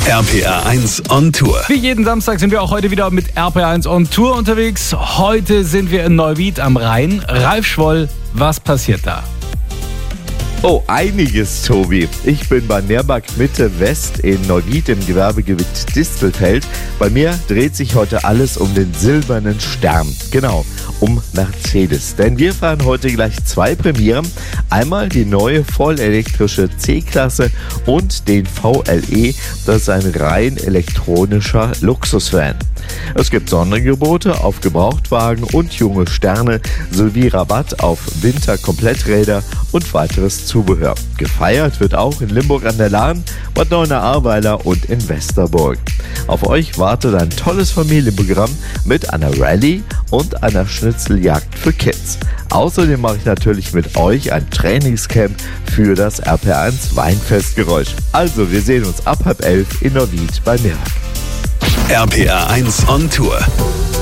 RPR 1 on Tour. Wie jeden Samstag sind wir auch heute wieder mit RPR 1 on Tour unterwegs. Heute sind wir in Neuwied am Rhein. Ralf Schwoll, was passiert da? Oh, einiges, Tobi. Ich bin bei Nerbach Mitte West in Neuwied im Gewerbegebiet Distelfeld. Bei mir dreht sich heute alles um den silbernen Stern. Genau, um Mercedes. Denn wir fahren heute gleich zwei Premieren. Einmal die neue vollelektrische C-Klasse und den VLE. Das ist ein rein elektronischer Luxusvan. Es gibt Sonderangebote auf Gebrauchtwagen und junge Sterne sowie Rabatt auf Winterkompletträder und weiteres Zubehör. Gefeiert wird auch in Limburg an der Lahn, Bad Neuenahr-Ahrweiler und in Westerburg. Auf euch wartet ein tolles Familienprogramm mit einer Rallye und einer Schnitzeljagd für Kids. Außerdem mache ich natürlich mit euch ein Trainingscamp für das RPR1 Weinfestgeräusch. Also, wir sehen uns ab 10:30 in Neuwied bei Nerbach. RPR 1 on Tour.